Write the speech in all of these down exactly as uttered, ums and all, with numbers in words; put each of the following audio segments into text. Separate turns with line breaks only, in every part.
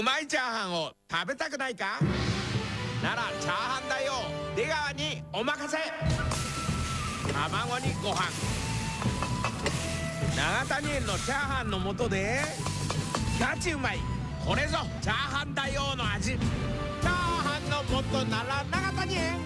うまいチャーハンを食べたくないか？ならチャーハンだよ出川にお任せ。卵にご飯、永谷園のチャーハンの素でガチうまい、これぞチャーハン大王の味。チャーハンの素なら永谷園。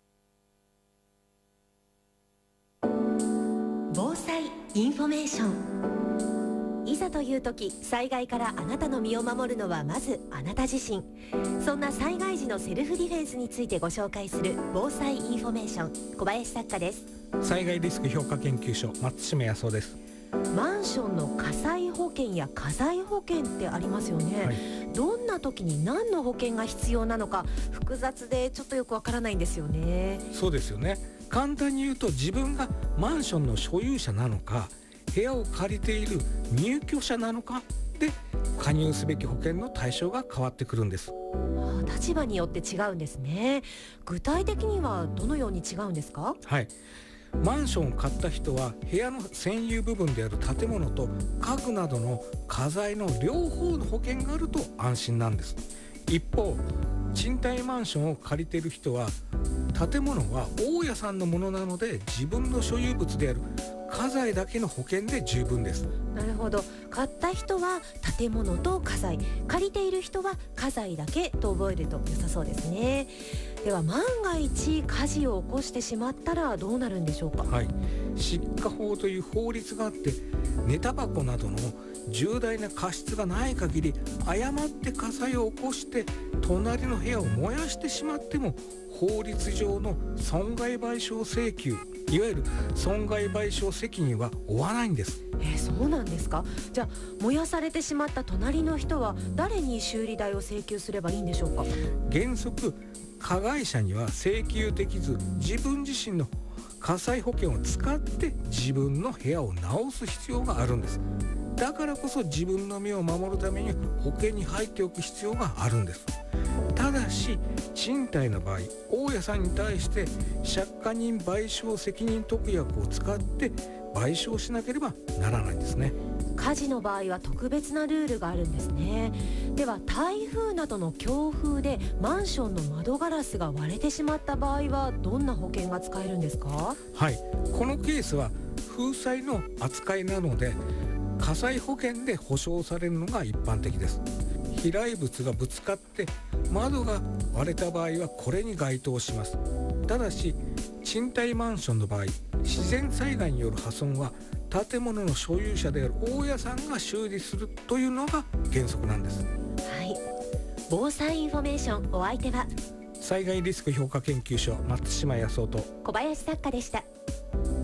防災インフォメーション。いざという時、災害からあなたの身を守るのはまずあなた自身。そんな災害時のセルフディフェンスについてご紹介する防災インフォメーション、小林作家です。
災害リスク評価研究所、松島康夫です。
マンションの火災保険や家財保険ってありますよね、はい、どんな時に何の保険が必要なのか複雑でちょっとよくわからないんですよね。
そうですよね。簡単に言うと、自分がマンションの所有者なのか、部屋を借りている入居者なのかで加入すべき保険の対象が変わってくるんです。
ああ、立場によって違うんですね。具体的にはどのように違うんですか？
はい、マンションを買った人は部屋の占有部分である建物と家具などの家財の両方の保険があると安心なんです。一方、賃貸マンションを借りている人は建物は大家さんのものなので自分の所有物である家財だけの保険で十分です。
なるほど。買った人は建物と家財、借りている人は家財だけと覚えると良さそうですね。では万が一火事を起こしてしまったらどうなるんでしょうか？
はい、失火法という法律があって、寝タバコなどの重大な過失がない限り誤って火災を起こして隣の部屋を燃やしてしまっても法律上の損害賠償請求、いわゆる損害賠償責任は負わないんです。
えー、そうなんですか？じゃあ燃やされてしまった隣の人は誰に修理代を請求すればいいんでしょうか？
原則加害者には請求できず、自分自身の火災保険を使って自分の部屋を直す必要があるんです。だからこそ自分の身を守るために保険に入っておく必要があるんです。ただし賃貸の場合、大家さんに対して借家人賠償責任特約を使って賠償しなければならないんですね。
火事の場合は特別なルールがあるんですね。では台風などの強風でマンションの窓ガラスが割れてしまった場合はどんな保険が使えるんですか？
はい、このケースは風災の扱いなので火災保険で保証されるのが一般的です。飛来物がぶつかって窓が割れた場合はこれに該当します。ただし賃貸マンションの場合、自然災害による破損は建物の所有者である大家さんが修理するというのが原則なんです。
はい、防災インフォメーション、お相手は
災害リスク評価研究所、松島康夫と
小林作家でした。